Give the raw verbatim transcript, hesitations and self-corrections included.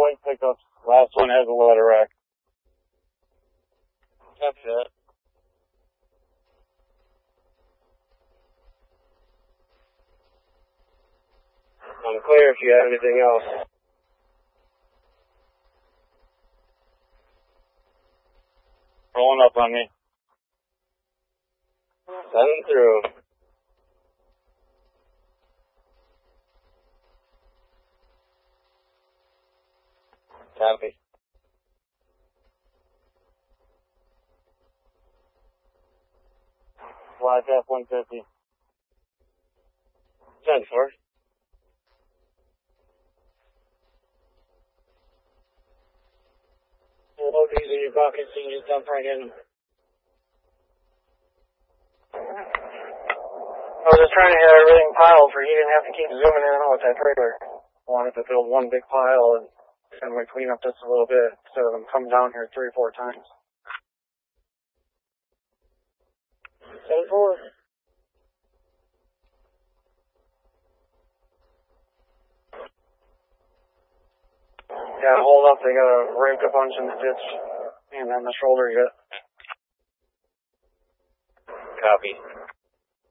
white pickups. Last one has a letter rack. That's it. I'm clear if you have anything else. Rolling up on me. Send through. Copy. Flight F one fifty. ten four. Load these in your pockets and you just dump right in them. I was just trying to have everything piled for you didn't have to keep zooming in and out with that trailer. I wanted to build one big pile and and we clean up just a little bit instead of them coming down here three or four times. Seven four. Yeah, hold up. They got a rake a bunch in the ditch and on the shoulder yet. Copy.